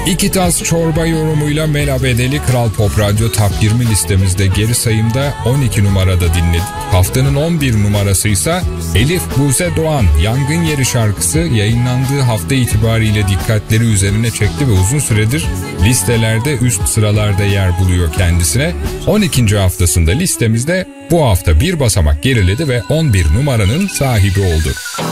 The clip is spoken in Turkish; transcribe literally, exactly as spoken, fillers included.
İki tas çorba yorumuyla Mela Bedeli Kral Pop Radyo Top yirmi listemizde geri sayımda on iki numarada dinledik. Haftanın on bir numarası ise Elif Buse Doğan Yangın Yeri şarkısı yayınlandığı hafta itibariyle dikkatleri üzerine çekti ve uzun süredir listelerde üst sıralarda yer buluyor kendisine. on ikinci haftasında listemizde bu hafta bir basamak geriledi ve on bir numaranın sahibi oldu.